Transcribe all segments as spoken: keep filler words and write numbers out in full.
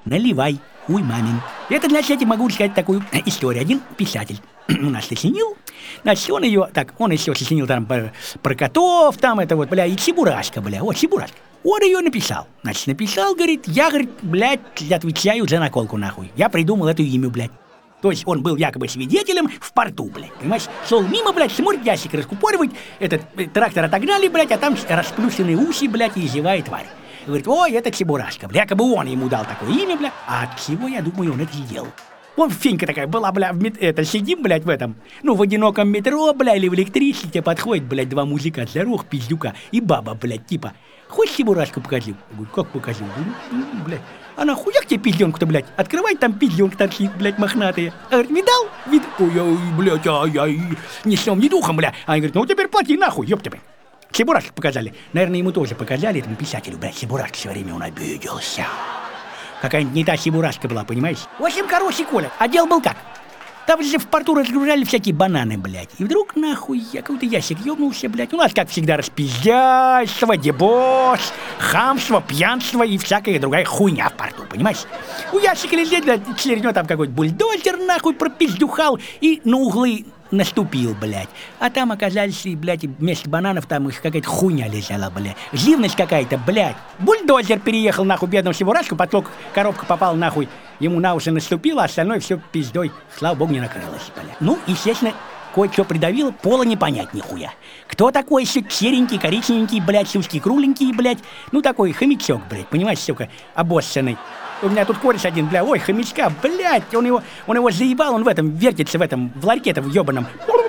наливай, уй, мамин. Это, значит, я тебе могу сказать такую историю. Один писатель у нас сочинил, значит, он ее, так, он еще сочинил там про, про котов, там это вот, бля, и Чебурашка, бля, вот Чебурашка. Он ее написал, значит, написал, говорит, я, говорит, блядь, отвечаю за наколку, нахуй. Я придумал эту имя, блядь. То есть он был якобы свидетелем в порту, блядь, понимаешь? Шел мимо, блядь, смотрит, ящик раскупоривает, этот трактор отогнали, блядь, а там расплющенные уши, блядь, и живая тварь. Говорит, ой, это Чебурашка, бля, якобы он ему дал такое имя, бля, а от чего, я думаю, он это сделал. Вон фенька такая была, бля, в мет... это, сидим, блядь, в этом, ну, в одиноком метро, бля, или в электричестве, тебе подходит, блядь, два мужика, здоровых пиздюка, и баба, блядь, типа, хочешь Чебурашку покажи? Я говорю, как покажи? Ну, блядь, а нахуй, як тебе пизденку-то, блядь? Открывай, там пизденка торчит, блядь, мохнатые. А говорит, видал? Вид... Ой, ой, блядь, ай-яй, ни сном, ни духом, бля. А они говорят, ну, теперь плати нахуй, ёб тебя. Чебурашку показали. Наверное, ему тоже показали, этому писателю, блядь, Чебурашка все время он обиделся. Какая-нибудь не та Чебурашка была, понимаешь? В общем, короче, Коля, а дело был как? Там же в порту разгружали всякие бананы, блядь. И вдруг, нахуй, я какой-то ящик ёбнулся, блядь. У нас, как всегда, распиздяйство, дебош, хамство, пьянство и всякая другая хуйня в порту, понимаешь? У ящика лежит, блядь, через там какой-то бульдозер, нахуй, пропиздюхал и на углы наступил, блядь. А там оказались, блядь, вместо бананов там их какая-то хуйня лежала, блядь. Живность какая-то, блядь. Бульдозер переехал, нахуй, бедного Чебурашку, потом коробка попала, нахуй, ему на уши наступило, а остальное все пиздой, слава богу, не накрылось, блядь. Ну, естественно, кое-что придавило, пола не понять нихуя. Кто такой еще серенький, коричневенький, блядь, сюський кругленький, блядь, ну такой хомячок, блядь, понимаешь, сука, обоссанный. У меня тут кореш один, бля, ой, хомячка, блядь, он его, он его заебал, он в этом, вертится в этом, в ларьке-то в ёбаном.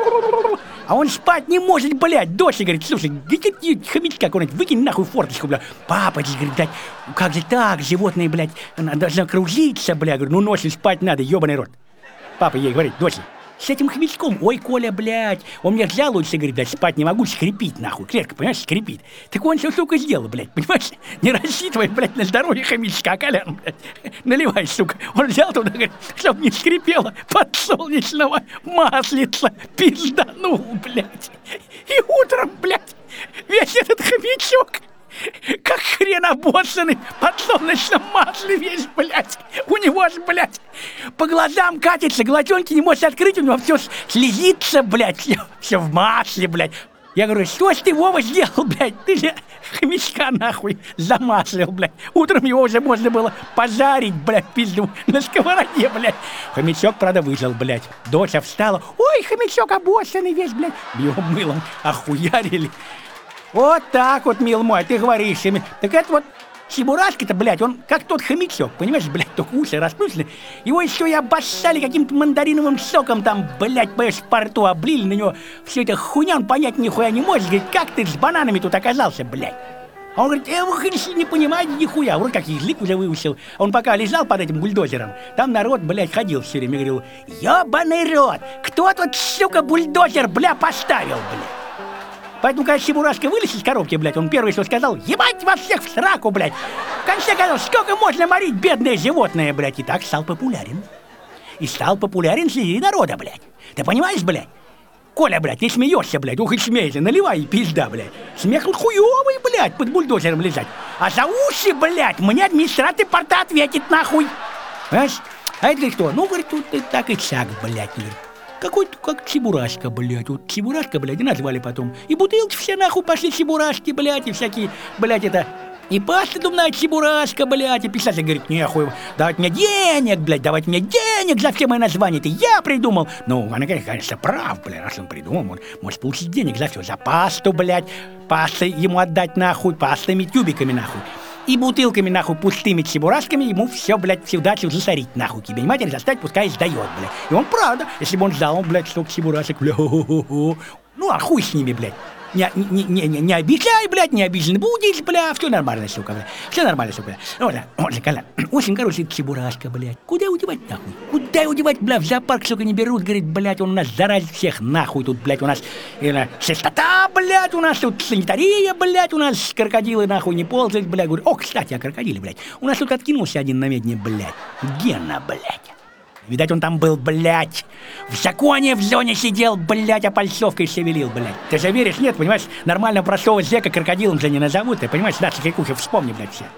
А он спать не может, блядь, дочь, говорит, слушай, хомячка какой-нибудь, выкинь нахуй форточку, бля. Папа, говорит, блядь, как же так, животные, блядь, она должна кружиться, бля, говорю, ну ночью спать надо, ёбаный рот. Папа ей говорит, дочь, с этим хомячком, ой, Коля, блядь, он мне жалуется, говорит, да спать не могу, скрипит, нахуй, клетка, понимаешь, скрипит. Так он все, сука, сделал, блядь, понимаешь, не рассчитывай, блядь, на здоровье хомячка, Колян, блядь, наливай, сука. Он взял туда, говорит, чтоб не скрипело, подсолнечного маслица пизданул, блядь. И утром, блядь, весь этот хомячок, как хрен обоссанный, под солнечном масле весь, блядь. У него же, блядь, по глазам катится, глазенки не может открыть, у него все слезится, блядь, все, все в масле, блядь. Я говорю, что ж ты, Вова, сделал, блядь? Ты же хомячка, нахуй, замаслил, блядь. Утром его уже можно было пожарить, блядь, пизду, на сковороде, блядь. Хомячок, правда, выжил, блядь. Доча встала, ой, хомячок обоссанный весь, блядь. Его мылом охуярили. Вот так вот, мил мой, ты говоришь ими. Так это вот Чебурашка-то, блядь, он как тот хомячок, понимаешь, блядь, только уши расплющены. Его еще и обоссали каким-то мандариновым соком там, блядь, понимаешь, в порту облили на него. Все это хуйня, он понять нихуя не может. Говорит, как ты с бананами тут оказался, блядь? А он говорит, э, вы не понимаете нихуя. Вроде как язык уже выучил. Он пока лежал под этим бульдозером, там народ, блядь, ходил все время, говорил, ебаный рот, кто тут, сука, бульдозер, бля, поставил, блядь? Поэтому, когда Чебурашка вылез из коробки, блядь, он первый, что сказал, ебать вас всех в сраку, блядь. В конце концов, сколько можно морить бедное животное, блядь, и так стал популярен. И стал популярен среди народа, блядь. Ты понимаешь, блядь? Коля, блядь, не смеешься, блядь, ух и смейся, наливай и пизда, блядь. Смех хуёвый, блядь, под бульдозером лежать. А за уши, блядь, мне администратор порта ответит, нахуй. Понимаешь? А это кто? Ну, говорит, тут и так и сяк, блядь, говорит. Какой-то как Чебурашка, блядь, вот Чебурашка, блядь, и назвали потом. И бутылки все нахуй пошли Чебурашки, блядь, и всякие, блядь, это... И паста думная Чебурашка, блядь, и писатель говорит, нехуй, давайте мне денег, блядь, давайте мне денег за все мои названия, это я придумал. Ну, она, конечно, прав, блядь, раз он придумал, он может получить денег за все, за пасту, блядь, пастой ему отдать нахуй, пастами, тюбиками нахуй. И бутылками, нахуй, пустыми Чебурашками ему все, блядь, всю дачу засорить, нахуй, тебе не матери заставить, пускай сдает, блядь. И он правда, если бы он сдал, он, блядь, столько Чебурашек, бля, хо-хо-хо. Ну, а хуй с ними, блядь. Не, не, не, не, не обижай, блядь, не обижен будешь, бля, все нормально, сука, бля. Все нормально, сука, бля. Вот, вот же, Коля, очень, короче, Чебурашка, блядь. Куда его девать, нахуй? Куда его девать, бля, в зоопарк, сука, не берут, говорит, блядь, он у нас заразит всех, нахуй, тут, блядь, у нас э, чистота, блядь, у нас тут санитария, блядь, у нас крокодилы, нахуй, не ползают, блядь. Говорю, о, кстати, о крокодиле, блядь. У нас тут откинулся один на медне, блядь. Гена, блядь. Видать, он там был, блядь, в законе в зоне сидел, блядь, а пальцовкой шевелил, блядь. Ты же веришь, нет, понимаешь, нормально простого зэка крокодилом же не назовут, ты понимаешь, да, Чекайкухи, вспомни, блядь, все.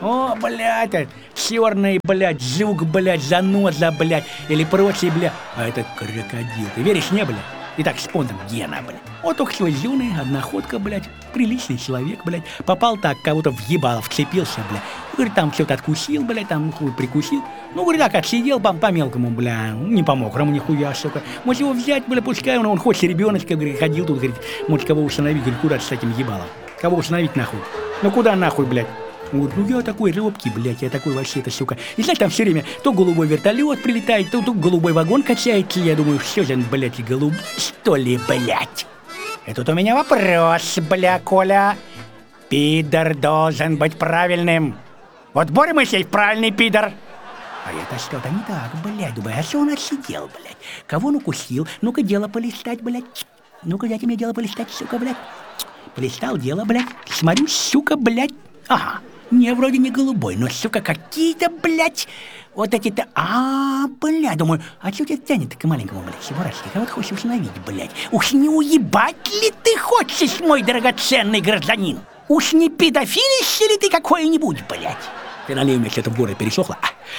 О, блядь, черный, блядь, жук, блядь, заноза, блядь, или прочие, блядь. А это крокодил. Ты веришь, не, блядь? Итак, спонсор Гена, блядь. Вот только что зеленый, одноходка, блядь, приличный человек, блядь. Попал так, кого-то въебало, вцепился, блядь. Говорит, там что-то откусил, блядь, там хуй прикусил. Ну, говорит, так, отсидел по-мелкому, бля, не по-мокрому, нихуя, сука. Может его взять, бля, пускай он, он хочет ребеночка, говорит, ходил тут, говорит, может кого установить, говорит, куда с этим ебалом? Кого установить нахуй? Ну, куда нахуй, блядь? Он говорит, ну я такой робкий, блядь, я такой вообще, это, сука. И знаешь, там все время то голубой вертолет прилетает, то, то голубой вагон качается. Я думаю, все же, блядь, и голубь, что ли, блядь? И тут у меня вопрос, бля, Коля. Пидор должен быть правильным. Вот Боря Моисеев правильный пидор. А это что-то не так, блядь, думаю, а что он отсидел, блядь? Кого он укусил? Ну-ка, дело полистать, блядь. Ну-ка, дайте мне дело полистать, сука, блядь. Полистал дело, блядь. Смотрю, сука, блядь. Ага. Не, вроде не голубой, но, сука, какие-то, блядь, вот эти-то... А, блядь, думаю, а чё тебя тянет к маленькому, блядь, Чебурашке? Кого ты хочешь установить, блядь? Уж не уебать ли ты хочешь, мой драгоценный гражданин? Уж не педофилище ли ты какой-нибудь, блядь? Ты налей мне что-то в горло пересохло.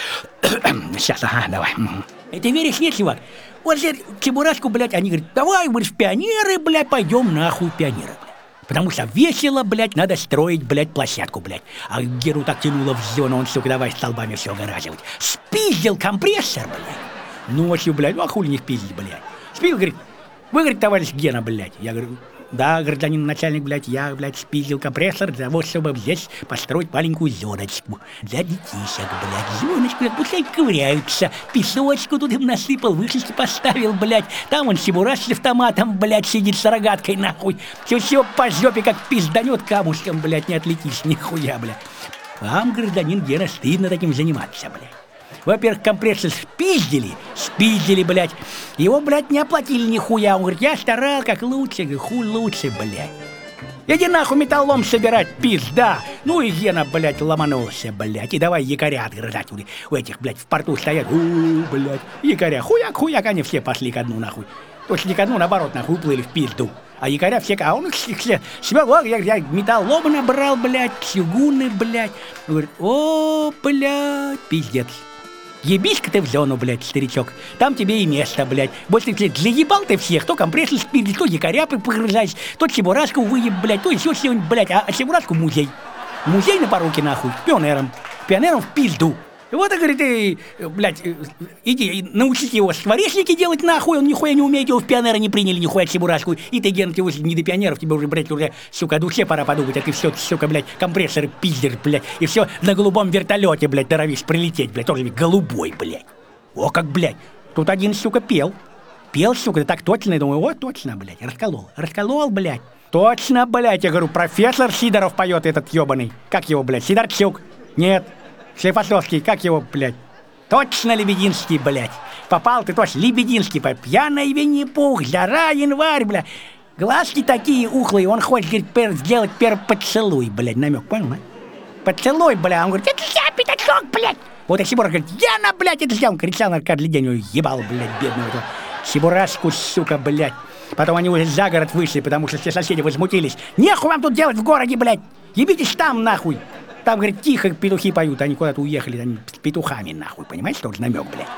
Сейчас, ага, давай. И ты веришь, нет, чувак? Вот же Чебурашку, блядь, они говорят, давай, говоришь, в пионеры, блядь, пойдем нахуй в пионеры, блядь. Потому что весело, блядь, надо строить, блядь, площадку, блядь. А Геру так тянуло в зону, он, сука, давай столбами все огораживать. Спиздил компрессор, блядь. Ночью, блядь, ну а хули не спиздить, блядь. Спиздил, говорит, вы, говорит, товарищ Гена, блядь. Я говорю, да, гражданин начальник, блядь, я, блядь, спиздил компрессор для того, чтобы здесь построить маленькую зоночку для детишек, блядь. Зоночку, пускай ковыряются, песочку тут им насыпал, вышечки поставил, блядь. Там он Чебураш с автоматом, блядь, сидит с рогаткой, нахуй. Все-все по жопе, как пизданет камушком, блядь, не отлетишь, нихуя, блядь. Вам, гражданин Гена, стыдно таким заниматься, блядь. Во-первых, компрессор спиздили, спиздили, блядь. Его, блядь, не оплатили нихуя. Он говорит, я старал как лучше, говорю, хуй лучше, блядь. Иди нахуй металлом собирать, пизда. Ну и Гена, блядь, ломанулся, блядь. И давай якоря отгрызать. У этих, блядь, в порту стоят. У, блядь, якоря, хуяк, хуяк, они все пошли ко дну, нахуй. Точно не ко дну, наоборот, нахуй, уплыли в пизду. А якоря все, а он их все, свел, я, я металлом набрал, блядь, чугуны, блядь. Он говорит, о, блядь, пиздец. Ебись-ка ты в зону, блядь, старичок. Там тебе и место, блядь. Больше ты заебал ты всех. То компрессор спиздишь, то якоря погрызаешь, то Чебурашку выеб, блядь, то еще что-нибудь, блядь. А, а Чебурашку музей. Музей на поруки, нахуй, пионером. Пионером в пизду. Вот, и говорит, ты, блядь, иди, научите его скворечники делать, нахуй, он нихуя не умеет, его в пионеры не приняли, нихуя Чебурашку. И ты, Ген, ты не до пионеров, тебе уже, блядь, уже, сука, о душе пора подумать, а ты все, сука, блядь, компрессоры пиздер, блядь, и все на голубом вертолете, блядь, норовишь прилететь, блядь, тоже голубой, блядь. О, как, блядь, тут один, сука, пел. Пел, сука, ты так точно, я думаю, о, точно, блядь, расколол, расколол, блядь. Точно, блядь, я говорю, профессор Сидоров поет этот ебаный. Как его, блядь, Сидорчук? Нет. Склифосовский, как его, блядь? Точно Лебединский, блядь. Попал ты точно, Лебединский, по пьяный Винни-Пух, жара, январь, блядь. Глазки такие ухлые, он хочет, говорит, пер, сделать первый поцелуй, блядь, намек, понял, а? Поцелуй, блядь, он говорит, это я, пятачок, блядь. Вот и Чебураш говорит, я на, блядь, это сделал. Кричал на каждый день, он ебал, блядь, бедного этого Чебурашку, сука, блядь. Потом они уже за город вышли, потому что все соседи возмутились. Нехуй вам тут делать в городе, блядь. Ебитесь там, нахуй. Там, говорит, тихо петухи поют, они куда-то уехали, они с петухами, нахуй, понимаете, что же намек, блядь.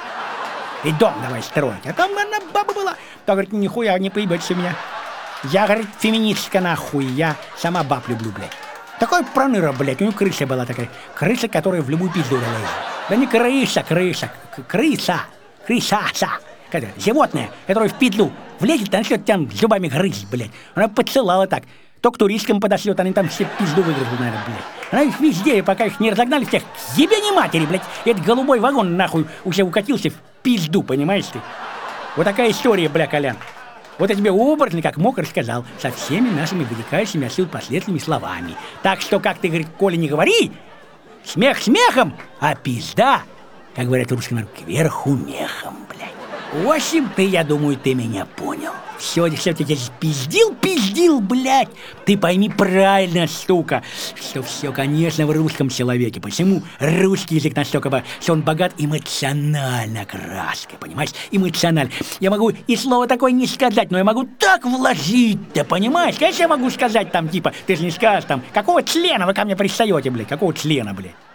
И дом давай строить. А там она баба была. Та говорит, нихуя не поебется меня. Я, говорит, феминистка, нахуй, я сама баб люблю, блядь. Такой проныра, блядь, у него крыса была такая. Крыса, которая в любую пизду лезет. Да не крыса, крыса, крыса, крысаса. Животное, которое в пизду влезет, начнет там зубами грызть, блядь. Она поцелала так. То к туристкам подошлет, они там все пизду выгрызут, наверное, блядь. Она их везде, пока их не разогнали всех, ебе не матери, блядь. Этот голубой вагон, нахуй, уже укатился в пизду, понимаешь ты? Вот такая история, бля, Колян. Вот я тебе образно, как мог, рассказал, со всеми нашими вытекающими отсюда последними словами. Так что, как ты, говорит, Коля, не говори, смех смехом, а пизда, как говорят в русском, кверху мехом, блядь. В общем, ты, я думаю, ты меня понял. Все, все, ты здесь пиздил, пиздил, блядь. Ты пойми правильно, сука, что все, конечно, в русском человеке. Почему русский язык настолько, что он богат эмоционально краской, понимаешь? Эмоционально. Я могу и слово такое не сказать, но я могу так вложить-то, понимаешь? Конечно, я могу сказать там, типа, ты же не скажешь там, какого члена вы ко мне пристаете, блядь, какого члена, блядь?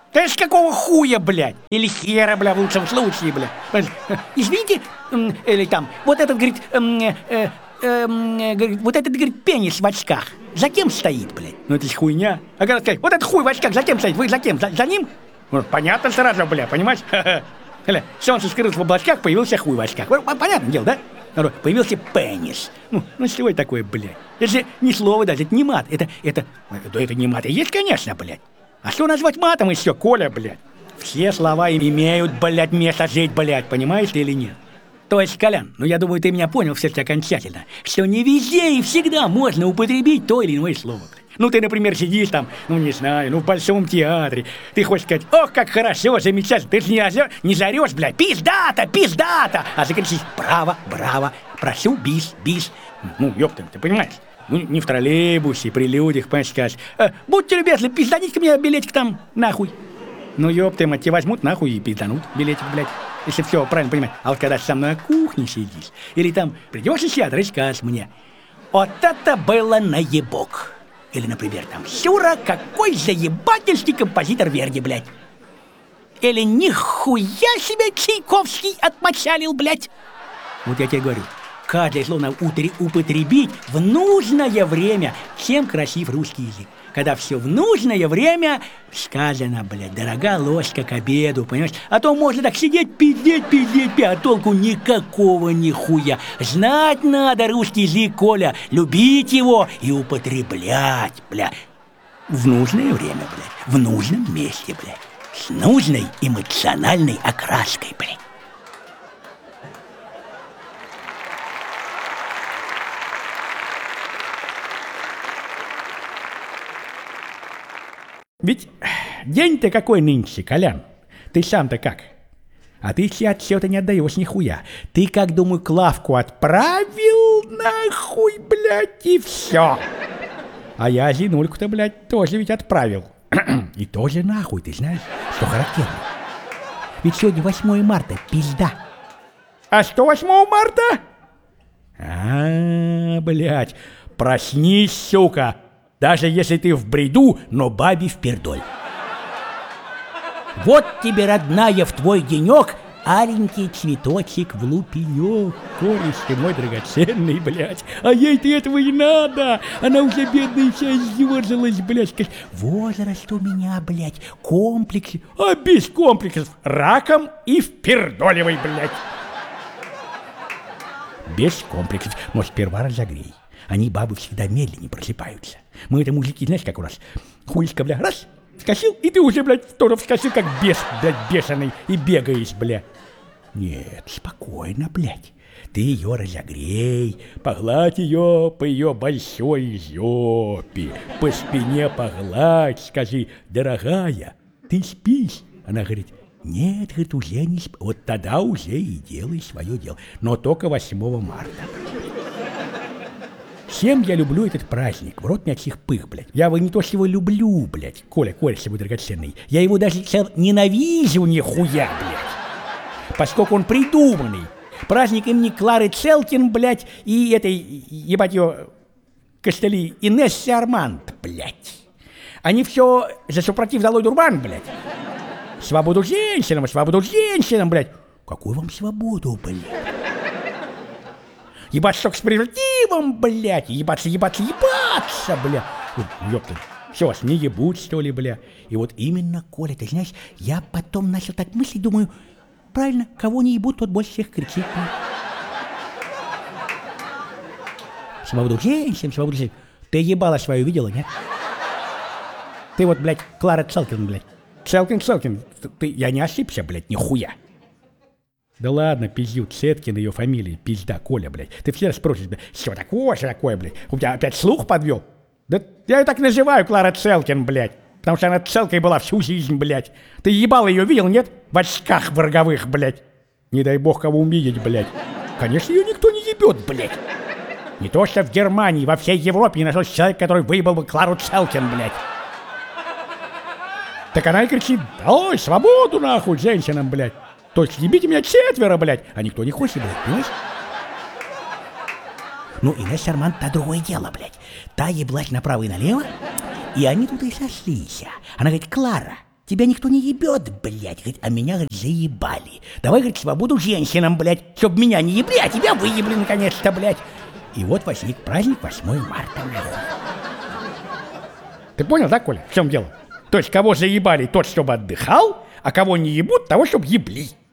Да с какого хуя, блядь? Или хера, бля, в лучшем случае, бля. Извините, или там, вот этот, говорит, эм, э, э, э, говорит, вот этот, говорит, пенис в очках. За кем стоит, блядь? Ну это ж хуйня. А когда сказать, вот этот хуй в очках, за кем стоит? Вы за кем? За, за ним? Ну, понятно сразу, бля, понимаешь? Бля, солнце скрылось в облачках, появился хуй в очках. Понятное дело, да? Появился пенис. Ну, ну что это такое, блядь? Это же не слово даже, это не мат. Это, это, это, это не мат. И есть, конечно, блядь. А что назвать матом еще, Коля, блядь? Все слова имеют, блядь, место жить, блядь, понимаешь ты или нет? То есть, Колян, ну я думаю, ты меня понял все-таки окончательно, что не везде и всегда можно употребить то или иное слово, блядь. Ну ты, например, сидишь там, ну не знаю, ну в Большом театре, ты хочешь сказать, ох, как хорошо, замечательно, ты же не, озер... не зарешь, блядь, пиздата, пиздата, а закричишь, браво, браво, прошу, бис, бис, ну ёпта, ты понимаешь? Ну, не в троллейбусе, при людях, понимаешь, скажешь, э, будьте любезны, пизданите-ка мне билетик там, нахуй. Ну, ёпты, мать, тебе возьмут нахуй и пизданут билетик, блядь, если все правильно понимать. А вот когда ты со мной на кухне сидишь, или там придешь и сядешь, и скажешь мне, вот это было наебок. Или, например, там, Сюра, какой заебательский композитор Верди, блядь. Или нихуя себе Чайковский отмочалил, блядь. Вот я тебе говорю. Каждое слово употребить в нужное время. Чем красив русский язык. Когда все в нужное время сказано, блядь, дорога ложка к обеду, понимаешь? А то можно так сидеть, пиздеть, пиздеть, а толку никакого нихуя. Знать надо русский язык, Коля, любить его и употреблять, блядь. В нужное время, блядь, в нужном месте, блядь. С нужной эмоциональной окраской, блядь. Ведь день-то какой нынче, Колян? Ты сам-то как? А ты все отчета не отдаешь нихуя. Ты, как, думаю, Клавку отправил нахуй, блядь, и все. А я Зинульку-то, блядь, тоже ведь отправил. И тоже нахуй, ты знаешь, что характерно. Ведь сегодня восьмое марта, пизда. А что восьмого марта? А, блядь, проснись, сука. Даже если ты в бреду, но бабе впердоль. Вот тебе, родная, в твой денек аленький цветочек в лупенек. Корочка мой драгоценный, блядь. А ей-то этого и надо. Она уже бедная вся изъёрзалась, блядь. Скажет, возраст у меня, блядь, комплексы. А без комплексов раком и впердоливай, блядь. Без комплексов. Но сперва разогрей. Они, бабы, всегда медленнее просыпаются. Мы это мужики, знаешь, как у нас. Хуечка, бля, раз, вскочил, и ты уже, блядь, тоже вскочил, как бес, блядь, бешеный, и бегаешь, бля. Нет, спокойно, блядь. Ты ее разогрей, погладь ее по ее большой жопе, по спине погладь, скажи, дорогая, ты спишь? Она говорит, нет, говорит, уже не спишь. Вот тогда уже и делай свое дело, но только восьмого марта. Всем я люблю этот праздник, в рот мне от всех пых, блядь. Я его не то, что его люблю, блядь, Коля, Коля, мой драгоценный. Я его даже ненавижу нихуя, блядь. Поскольку он придуманный. Праздник имени Клары Целкин, блядь, и этой, ебать ее, костыли, Инессы Арманд, блядь. Они все за супротив Долой Дурбан, блядь. Свободу женщинам, свободу женщинам, блядь. Какую вам свободу, блядь? Ебаться с презервативом, блядь, ебаться, ебаться, ебаться, бля. Ёпта, все, вас не ебут, что ли, бля. И вот именно, Коля, ты знаешь, я потом начал так мыслить, думаю, правильно, кого не ебут, тот больше всех кричит. Свободу женщин, свободу женщин. Ты ебало свою видела, нет? Ты вот, блядь, Клара Целкин, блядь. Целкин, Целкин, ты, я не ошибся, блядь, нихуя. Да ладно, пиздю, Цеткин ее фамилия, пизда, Коля, блядь. Ты всегда спросишь, блядь, что такое, что такое, блядь? У тебя опять слух подвел? Да я ее так называю, Клара Целкин, блядь. Потому что она целкой была всю жизнь, блядь. Ты ебало ее видел, нет? В очках враговых, блядь. Не дай бог кого увидеть, блядь. Конечно, ее никто не ебет, блядь. Не то что в Германии, во всей Европе не нашелся человек, который выебал бы Клару Целкин, блядь. Так она и кричит, ой, свободу нахуй женщинам, блядь. То есть ебите меня четверо, блядь, а никто не хочет, блядь, понимаешь? Ну, Инесса Арманд, та другое дело, блядь. Та еблась направо и налево, и они тут и сошлись. Она говорит, Клара, тебя никто не ебет, блядь, говорит, а меня, говорит, заебали. Давай, говорит, свободу женщинам, блядь, чтоб меня не ебли, а тебя выебли наконец-то, блядь. И вот возник праздник восьмое марта, нахуй. Ты понял, да, Коля, в чем дело? То есть, кого заебали, тот, чтобы отдыхал, а кого не ебут, того, чтобы ебли.